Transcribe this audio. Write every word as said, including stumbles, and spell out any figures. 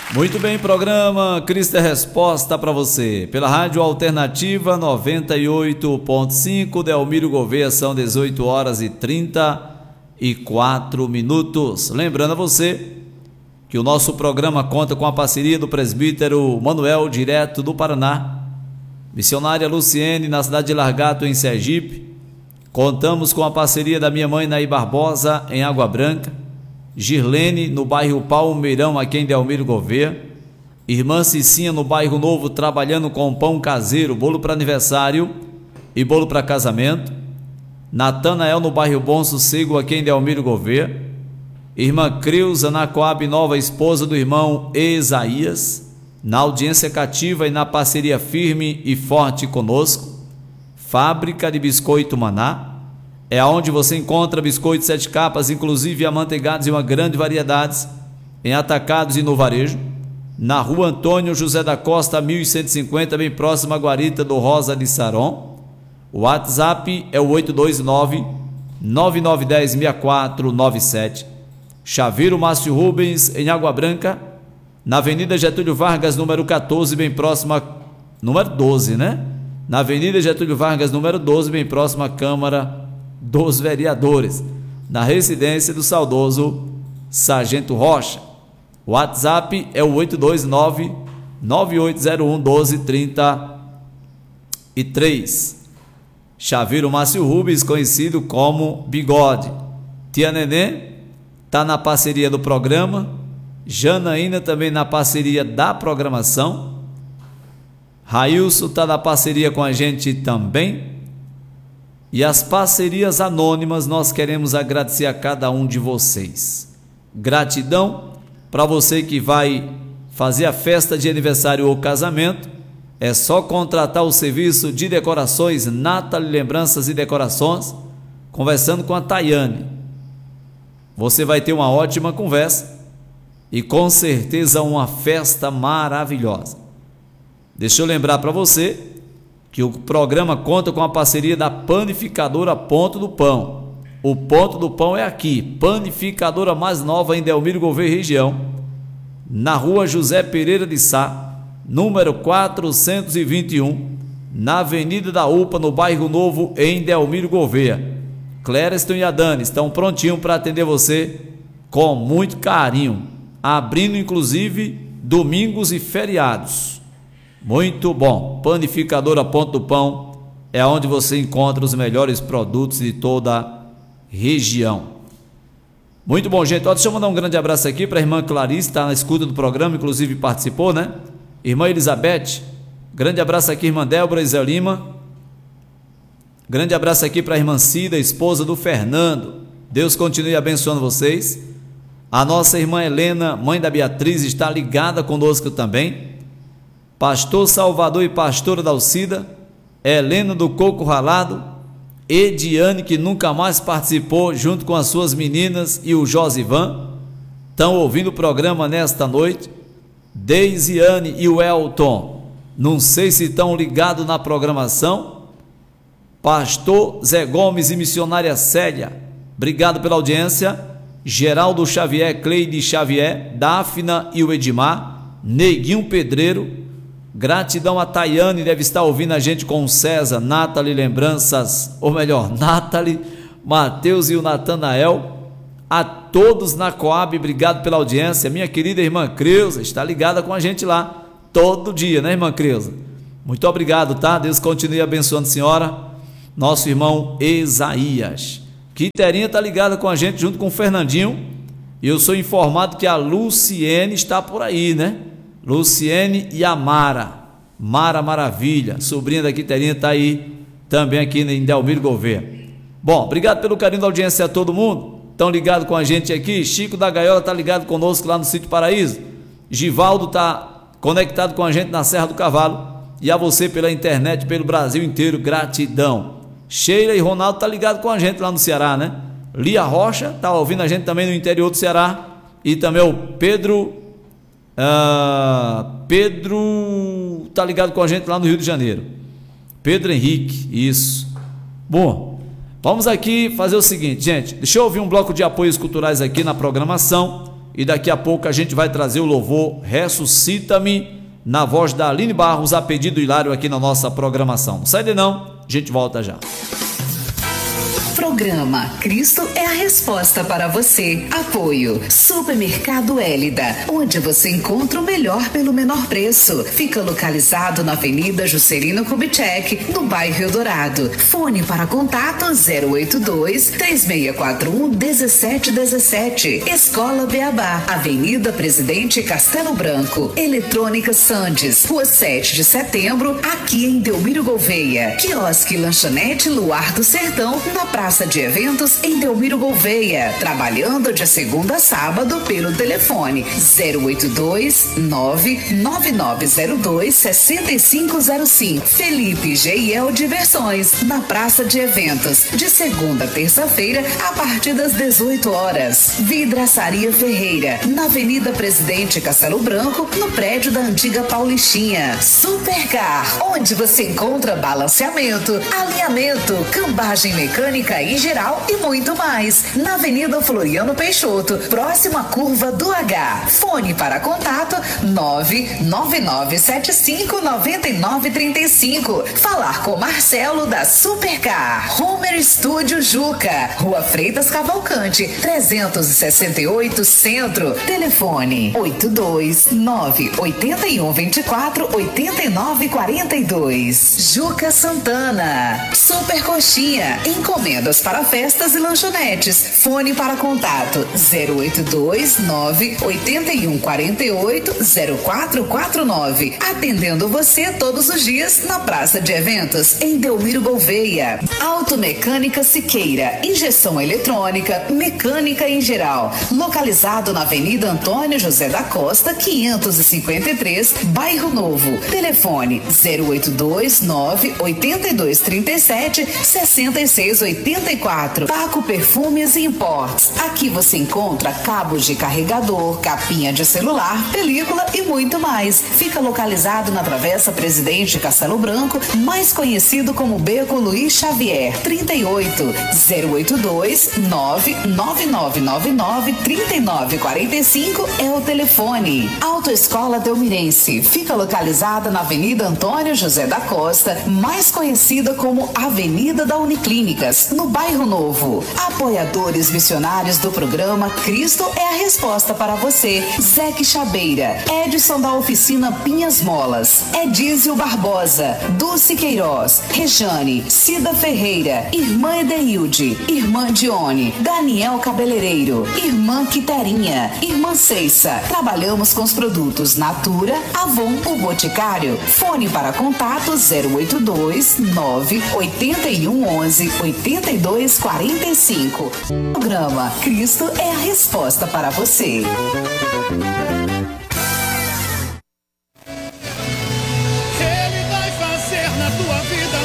Muito bem, programa Cristo é Resposta para você, pela Rádio Alternativa noventa e oito ponto cinco, Delmiro Gouveia, são dezoito horas e trinta e quatro minutos. Lembrando a você que o nosso programa conta com a parceria do presbítero Manuel, direto do Paraná, missionária Luciene, na cidade de Largato, em Sergipe. Contamos com a parceria da minha mãe, Naí Barbosa, em Água Branca, Girlene, no bairro Palmeirão, aqui em Delmiro Gouveia, irmã Cicinha, no bairro Novo, trabalhando com pão caseiro, bolo para aniversário e bolo para casamento, Natanael, no bairro Bom Sossego, aqui em Delmiro Gouveia, irmã Creuza, na Coab Nova, esposa do irmão Isaías, na audiência cativa e na parceria firme e forte conosco, Fábrica de Biscoito Maná, é onde você encontra biscoitos sete capas, inclusive amanteigados e uma grande variedade, em atacados e no varejo, na rua Antônio José da Costa, mil cento e cinquenta, bem próximo à guarita do Rosa de Saron. O WhatsApp é o oito dois nove, nove nove um zero, seis quatro nove sete. Chaveiro Márcio Rubens, em Água Branca, na Avenida Getúlio Vargas, número quatorze, bem próxima, número doze, né? Na Avenida Getúlio Vargas, número doze, bem próxima à Câmara dos Vereadores, na residência do saudoso Sargento Rocha. O WhatsApp é o oito dois nove, nove oito zero um, um dois três três. Chaveiro Márcio Rubens, conhecido como Bigode. Tia Nenê está na parceria do programa, Janaína também na parceria da programação, Railson está na parceria com a gente também. E as parcerias anônimas, nós queremos agradecer a cada um de vocês. Gratidão para você que vai fazer a festa de aniversário ou casamento. É só contratar o serviço de decorações Nathalie Lembranças e Decorações, conversando com a Tayane. Você vai ter uma ótima conversa e com certeza uma festa maravilhosa. Deixa eu lembrar para você que o programa conta com a parceria da Panificadora Ponto do Pão. O Ponto do Pão é aqui, panificadora mais nova em Delmiro Gouveia região, na rua José Pereira de Sá, número quatrocentos e vinte e um, na Avenida da U P A, no bairro Novo, em Delmiro Gouveia. Clériston e a Dani estão prontinhos para atender você com muito carinho, abrindo inclusive domingos e feriados. Muito bom. Panificadora Ponto do Pão é onde você encontra os melhores produtos de toda a região. Muito bom, gente. Ó, deixa eu mandar um grande abraço aqui para a irmã Clarice, está na escuta do programa, inclusive participou, né? Irmã Elizabeth, grande abraço aqui, irmã Débora Isel Lima. Grande abraço aqui para a irmã Cida, esposa do Fernando. Deus continue abençoando vocês. A nossa irmã Helena, mãe da Beatriz, está ligada conosco também. Pastor Salvador e pastora Dalcida, Helena do Coco Ralado, Ediane, que nunca mais participou, junto com as suas meninas, e o Josivan, estão ouvindo o programa nesta noite. Deisiane e o Elton, não sei se estão ligados na programação. Pastor Zé Gomes e missionária Célia, obrigado pela audiência. Geraldo Xavier, Cleide Xavier, Dáfna e o Edmar, Neguinho Pedreiro, gratidão a Tayane, deve estar ouvindo a gente com o César, Nathalie Lembranças, ou melhor, Nathalie, Mateus e o Natanael, a todos na Coab, obrigado pela audiência. Minha querida irmã Creuza está ligada com a gente lá, todo dia, né, irmã Creuza? Muito obrigado, tá? Deus continue abençoando a senhora. Nosso irmão Isaías. Quiterinha está ligada com a gente junto com o Fernandinho, e eu sou informado que a Luciene está por aí, né? Luciene e a Mara, Mara Maravilha, sobrinha da Quiterinha, está aí também aqui em Delmiro Gouveia. Bom, obrigado pelo carinho da audiência a todo mundo, estão ligados com a gente aqui. Chico da Gaiola está ligado conosco lá no Sítio Paraíso, Givaldo está conectado com a gente na Serra do Cavalo, e a você pela internet, pelo Brasil inteiro, gratidão. Sheila e Ronaldo tá ligado com a gente lá no Ceará, né? Lia Rocha tá ouvindo a gente também no interior do Ceará, e também o Pedro uh, Pedro tá ligado com a gente lá no Rio de Janeiro. Pedro Henrique, isso. Bom, vamos aqui fazer o seguinte, gente, deixa eu ouvir um bloco de apoios culturais aqui na programação, e daqui a pouco a gente vai trazer o louvor Ressuscita-me, na voz da Aline Barros, a pedido do Hilário aqui na nossa programação. Não sai de não, a gente volta já. Programa Cristo é a resposta para você. Apoio Supermercado Hélida, onde você encontra o melhor pelo menor preço. Fica localizado na Avenida Juscelino Kubitschek, no bairro Eldorado. Fone para contato zero oito dois, três seis quatro um, um sete um sete. Escola Beabá, Avenida Presidente Castelo Branco. Eletrônica Sandes, Rua sete de Setembro, aqui em Delmiro Gouveia. Quiosque Lanchonete Luar do Sertão, na Praça de Eventos em Delmiro Gouveia, trabalhando de segunda a sábado pelo telefone zero oito dois, nove nove nove zero dois, seis cinco zero cinco. Felipe G I L Diversões, na Praça de Eventos, de segunda a terça-feira, a partir das dezoito horas. Vidraçaria Ferreira, na Avenida Presidente Castelo Branco, no prédio da antiga Paulistinha. Supercar, onde você encontra balanceamento, alinhamento, cambagem mecânica em geral e muito mais. Na Avenida Floriano Peixoto, próxima à curva do H. Fone para contato nove nove nove sete cinco nove nove três cinco. Falar com Marcelo da Supercar. Homer Studio Juca, Rua Freitas Cavalcante, trezentos e sessenta e oito Centro. Telefone oito dois nove oito um dois quatro oito nove quatro dois. Juca Santana. Super Coxinha, encomendas para festas e lanchonetes. Fone para contato zero oito dois nove oito um quatro oito zero quatro quatro nove. Atendendo você todos os dias na Praça de Eventos em Delmiro Gouveia. Automecânica Siqueira, injeção eletrônica, mecânica em geral. Localizado na Avenida Antônio José da Costa, quinhentos e cinquenta e três, Bairro Novo. Telefone zero oito dois nove oito dois três sete seis seis oito quatro. Paco Perfumes e Imports. Aqui você encontra cabos de carregador, capinha de celular, película e muito mais. Fica localizado na Travessa Presidente Castelo Branco, mais conhecido como Beco Luiz Xavier. trinta e oito, zero oito dois nove nove nove nove nove três nove quatro cinco é o telefone. Autoescola Delmirense. Fica localizada na Avenida Antônio José da Costa, mais conhecida como Avenida da Uniclínicas, no Bairro Novo. Apoiadores missionários do programa Cristo é a resposta para você. Zeque Chabeira, Edson da Oficina Pinhas Molas, Edísio Barbosa, Dulce Queiroz, Rejane, Cida Ferreira, Irmã Edeilde, Irmã Dione, Daniel Cabeleireiro, Irmã Quiterinha, Irmã Ceissa. Trabalhamos com os produtos Natura, Avon, o Boticário. Fone para contato zero oito dois nove oito um onze oito dois quatro cinco. Programa Cristo é a resposta para você.